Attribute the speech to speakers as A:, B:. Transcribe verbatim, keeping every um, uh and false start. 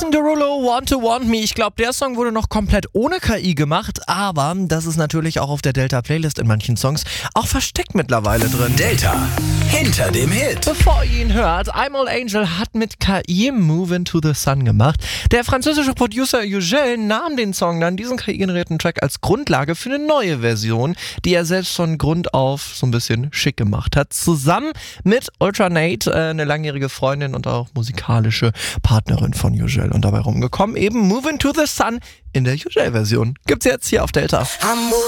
A: Jason Derulo, Want to Want Me. Ich glaube, der Song wurde noch komplett ohne K I gemacht, aber das ist natürlich auch auf der Delta-Playlist in manchen Songs auch versteckt mittlerweile drin.
B: Delta, hinter dem Hit.
A: Bevor ihr ihn hört, I'm All Angel hat mit K I Move Into the Sun gemacht. Der französische Producer Ugel nahm den Song dann, diesen K I-generierten Track, als Grundlage für eine neue Version, die er selbst von Grund auf so ein bisschen schick gemacht hat. Zusammen mit Ultranate, äh, eine langjährige Freundin und auch musikalische Partnerin von Ugel. Und dabei rumgekommen eben Move Into the Sun in der Ugel-Version. Gibt's jetzt hier auf Delta.